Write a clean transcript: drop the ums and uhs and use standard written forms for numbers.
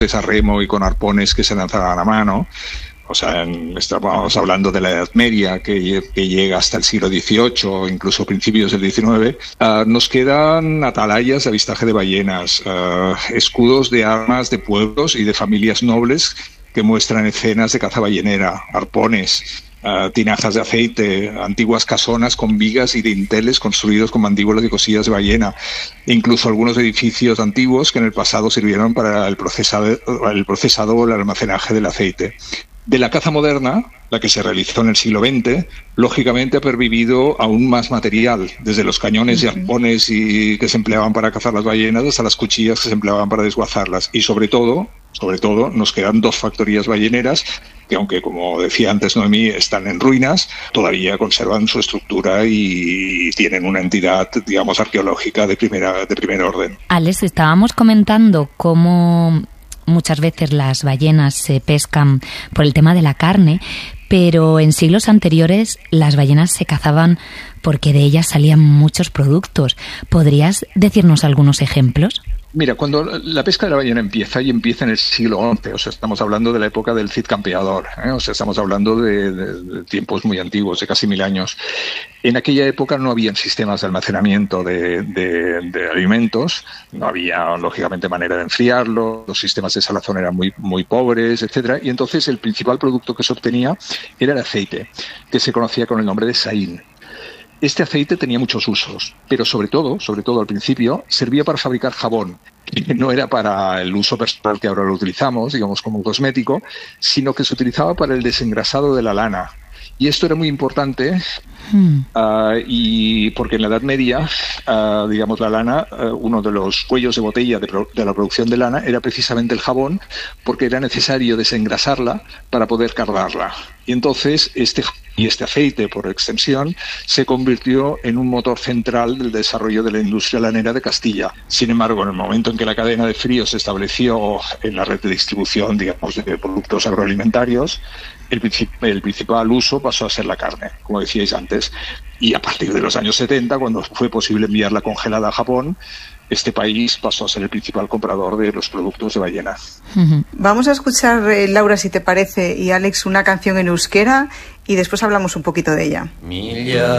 a remo y con arpones que se lanzaban a mano. O sea, estamos hablando de la Edad Media, que llega hasta el siglo XVIII, incluso principios del XIX. Nos quedan atalayas de avistaje de ballenas, escudos de armas de pueblos y de familias nobles que muestran escenas de caza ballenera, arpones, tinajas de aceite, antiguas casonas con vigas y dinteles construidos con mandíbulas y cosillas de ballena, incluso algunos edificios antiguos que en el pasado sirvieron para el procesado o el almacenaje del aceite. De la caza moderna, la que se realizó en el siglo XX, lógicamente ha pervivido aún más material, desde los cañones y arpones que se empleaban para cazar las ballenas hasta las cuchillas que se empleaban para desguazarlas. Y sobre todo, nos quedan 2 factorías balleneras que, aunque como decía antes Noemí, están en ruinas, todavía conservan su estructura y tienen una entidad, digamos, arqueológica de primer orden. Alex, estábamos comentando cómo muchas veces las ballenas se pescan por el tema de la carne, pero en siglos anteriores las ballenas se cazaban porque de ellas salían muchos productos. ¿Podrías decirnos algunos ejemplos? Mira, cuando la pesca de la ballena empieza en el siglo XI, o sea, estamos hablando de la época del Cid Campeador, o sea, estamos hablando de tiempos muy antiguos, de casi 1000 años. En aquella época no habían sistemas de almacenamiento de alimentos, no había, lógicamente, manera de enfriarlo, los sistemas de salazón eran muy pobres, etcétera, y entonces el principal producto que se obtenía era el aceite, que se conocía con el nombre de saín. Este aceite tenía muchos usos, pero sobre todo al principio, servía para fabricar jabón. No era para el uso personal que ahora lo utilizamos, digamos como cosmético, sino que se utilizaba para el desengrasado de la lana. Y esto era muy importante y porque en la Edad Media, digamos, la lana, uno de los cuellos de botella de la producción de lana era precisamente el jabón, porque era necesario desengrasarla para poder cardarla. Y entonces este aceite, por extensión, se convirtió en un motor central del desarrollo de la industria lanera de Castilla. Sin embargo, en el momento en que la cadena de frío se estableció en la red de distribución, digamos, de productos agroalimentarios, el principal uso pasó a ser la carne, como decíais antes. Y a partir de los años 70, cuando fue posible enviarla congelada a Japón, este país pasó a ser el principal comprador de los productos de ballena. Vamos a escuchar, Laura, si te parece, y Alex, una canción en euskera y después hablamos un poquito de ella.